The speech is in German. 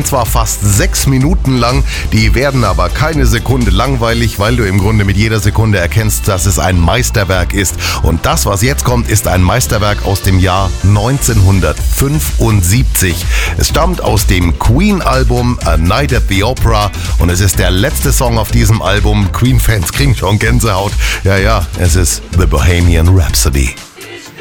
sind zwar fast 6 Minuten lang, die werden aber keine Sekunde langweilig, weil du im Grunde mit jeder Sekunde erkennst, dass es ein Meisterwerk ist. Und das, was jetzt kommt, ist ein Meisterwerk aus dem Jahr 1975. Es stammt aus dem Queen-Album A Night at the Opera und es ist der letzte Song auf diesem Album. Queen-Fans kriegen schon Gänsehaut. Ja, es ist The Bohemian Rhapsody.